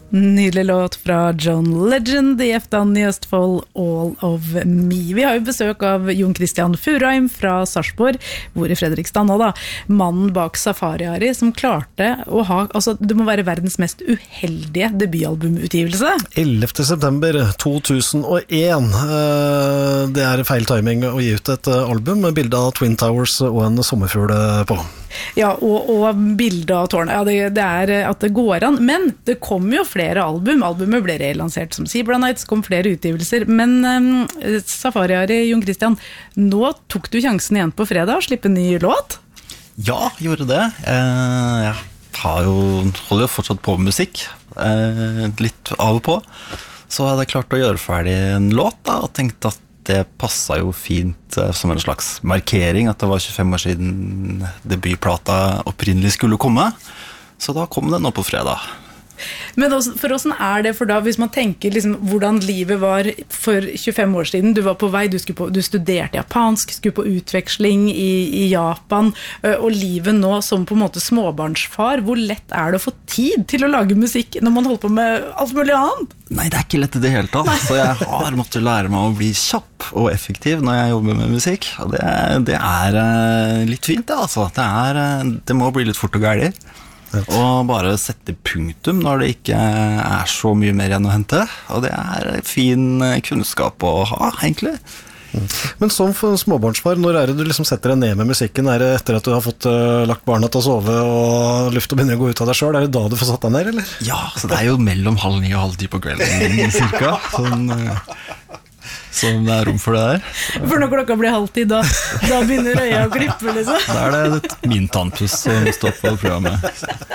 Nydelig låt fra John Legend i Eftan i Østfold, All of Me. Vi har jo besøk av Jon Christian Furheim fra Sarpsborg, hvor i Fredrikstad nå da, mannen bak Safari-Ari, som klarte å ha, altså det må være verdens mest uheldige debutalbumutgivelse. 11. september 2001. Det er feil timing å gi ut et album med bilde av Twin Towers og en sommerfugl på. Ja, og bildet av tårnet, ja, det er at det går an, men det kom jo flere album. Albumet ble relansert som Zebra Nights, kom flere utgivelser, men Safari-Ari, Jon Christian, nå tok du sjansen igjen på fredag å slippe en ny låt? Ja, gjorde det. Jeg holder jo fortsatt på med musikk, litt av og på. Så hadde jeg klart å gjøre ferdig en låt da, og tenkte at det passet jo fint som en slags markering at det var 25 år siden debutplata opprinnelig skulle komme. Så da kom den nå på fredag. Men for hvordan er det for da, hvis man tenker liksom, hvordan livet var for 25 år siden, du var på vei, du studerte japansk, skulle på utveksling i Japan, og livet nå som på en måte småbarnsfar, hvor lett er det å få tid til å lage musikk når man holder på med alt mulig annet? Nei, det er ikke lett i det hele tatt, så jeg har måttet lære meg å bli kjapp og effektiv når jeg jobber med musikk, og det er litt fint det, altså. Det må bli litt fort og gærlig. Og bare sette punktum når det ikke er så mye mer igjen å hente. Og det er fin kunnskap å ha, egentlig. Men som småbarnsfar, når er det du liksom setter deg ned med musikken? Er det etter at du har fått lagt barna til å sove og lufta begynner å gå ut av deg selv? Er det da du får satt deg ned, eller? Ja, så det er jo mellom 8:30 og 9:30 på kvelden, cirka. Sånn det er rom for det der. For når klokka blir 9:30, da begynner øya å klippe, liksom. Da er det min tannpuss som står på programmet.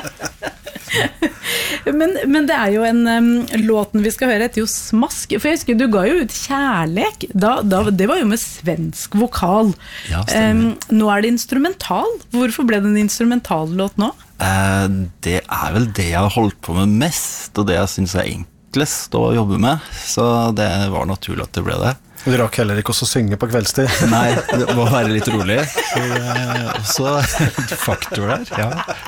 Men det er jo låten vi skal høre etter jo Smask, for jeg husker du ga jo ut Kjærlek, det var jo med svensk vokal. Ja, stemmer. Nå er det instrumental. Hvorfor ble det en instrumentallåt nå? Det er vel det jeg har holdt på med mest, og det jeg synes er enklest å jobbe med, så det var naturlig at det ble det. Du rakk heller ikke også synge på kveldstid. Nei, det må være litt rolig. Så det er også en faktor der, ja.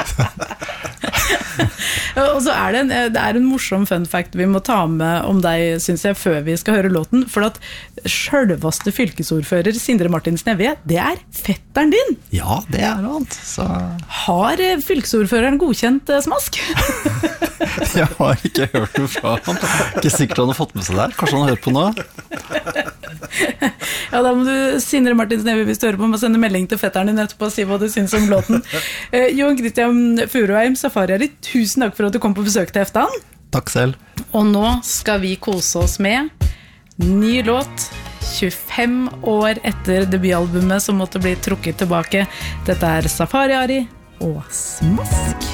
Og så er det en morsom fun fact vi må ta med om deg, synes jeg, før vi skal høre låten, for at selveste fylkesordfører Sindre Martin Snevje, det er fetteren din. Ja, det er han. Så... Har fylkesordføreren godkjent Smask? Jeg har ikke hørt noe fra han. Ikke sikkert han har fått med seg der. Kanskje han har hørt på nå? Ja, da må du, Sindre Martin Snevje, hvis du hører på, må sende melding til fetteren din etterpå og si hva du synes om låten. Jon Christian Furheim, Safari-Ari, tusen takk for at du kom på besøk til Eftan. Takk selv. Og nå skal vi kose oss med ny låt 25 år etter debutalbumet som måtte bli trukket tilbake. Dette er Safari-Ari og Smask.